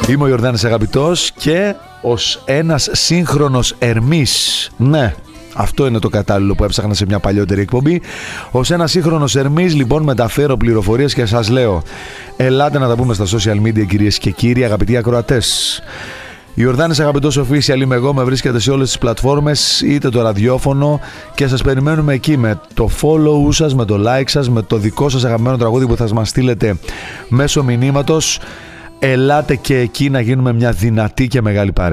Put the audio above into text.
Είμαι ο Ιορδάνης Αγαπητός και ως ένας σύγχρονος Ερμής, ναι, αυτό είναι το κατάλληλο που έψαχνα σε μια παλιότερη εκπομπή. Ως ένας σύγχρονος Ερμής, λοιπόν, μεταφέρω πληροφορίες και σας λέω: ελάτε να τα πούμε στα social media, κυρίες και κύριοι, αγαπητοί ακροατές. Ιορδάνης Αγαπητός Official είμαι εγώ, με βρίσκεται σε όλες τις πλατφόρμες, είτε το ραδιόφωνο, και σας περιμένουμε εκεί με το follow σας, με το like σας, με το δικό σας αγαπημένο τραγούδι που θα μας στείλετε μέσω μηνύματος. Ελάτε και εκεί να γίνουμε μια δυνατή και μεγάλη παρέα.